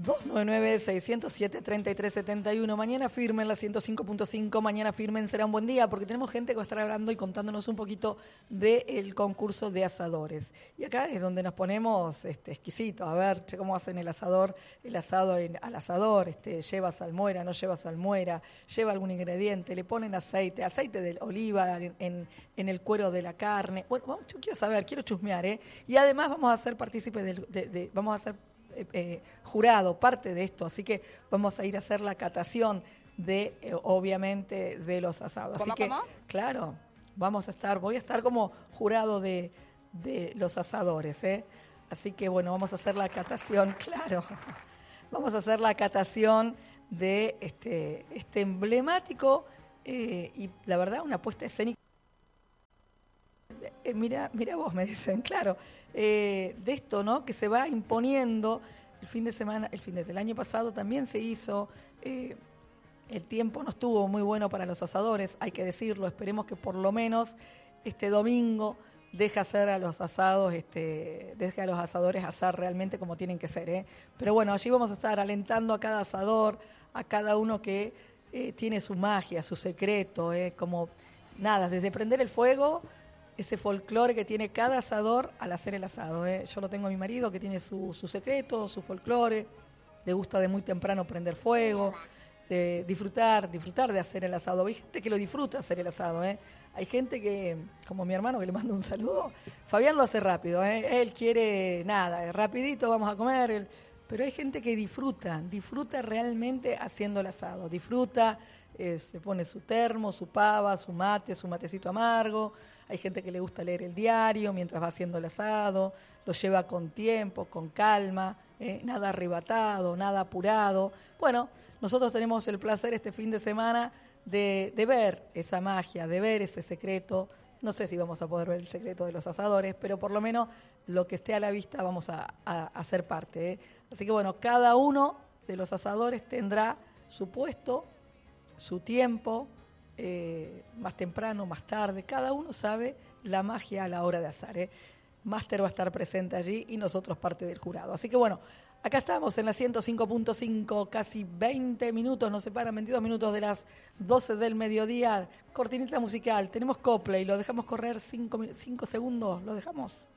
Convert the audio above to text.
299-607-3371. Mañana firmen la 105.5. Mañana firmen, será un buen día porque tenemos gente que va a estar hablando y contándonos un poquito del concurso de asadores. Y acá es donde nos ponemos exquisitos. A ver, che, cómo hacen el asado al asador. Lleva salmuera, no lleva salmuera, lleva algún ingrediente, le ponen aceite de oliva en el cuero de la carne. Bueno, yo quiero saber, quiero chusmear, ¿eh? Y además vamos a ser partícipes vamos a ser jurado, parte de esto, así que vamos a ir a hacer la catación obviamente, de los asados. ¿Cómo? Claro, voy a estar como jurado de los asadores, ¿eh? Así que bueno, vamos a hacer la catación, claro, vamos a hacer la catación de este emblemático y la verdad una puesta escénica. Mira vos, me dicen, claro, de esto, ¿no? Que se va imponiendo el fin de semana, del año pasado también se hizo, el tiempo no estuvo muy bueno para los asadores, hay que decirlo, esperemos que por lo menos este domingo deje hacer a los asados, deje a los asadores asar realmente como tienen que ser, ¿eh? Pero bueno, allí vamos a estar alentando a cada asador, a cada uno que tiene su magia, su secreto, como nada, desde prender el fuego, ese folclore que tiene cada asador al hacer el asado, ¿eh? Yo lo tengo a mi marido que tiene su secreto, su folclore, le gusta de muy temprano prender fuego, de disfrutar de hacer el asado. Hay gente que lo disfruta hacer el asado, ¿eh? Hay gente que, como mi hermano que le mando un saludo, Fabián lo hace rápido, ¿eh? Él quiere nada, rapidito vamos a comer, pero hay gente que disfruta realmente haciendo el asado, disfruta, se pone su termo, su pava, su matecito amargo. Hay gente que le gusta leer el diario mientras va haciendo el asado, lo lleva con tiempo, con calma, nada arrebatado, nada apurado. Bueno, nosotros tenemos el placer este fin de semana de ver esa magia, de ver ese secreto. No sé si vamos a poder ver el secreto de los asadores, pero por lo menos lo que esté a la vista vamos a ser parte, ¿eh? Así que bueno, cada uno de los asadores tendrá su puesto, su tiempo, más temprano, más tarde, cada uno sabe la magia a la hora de asar, ¿eh? Máster va a estar presente allí y nosotros parte del jurado. Así que bueno, acá estamos en la 105.5, casi 20 minutos, nos separan 22 minutos de las 12 del mediodía. Cortinita musical, tenemos Coplay, lo dejamos correr 5 segundos, lo dejamos.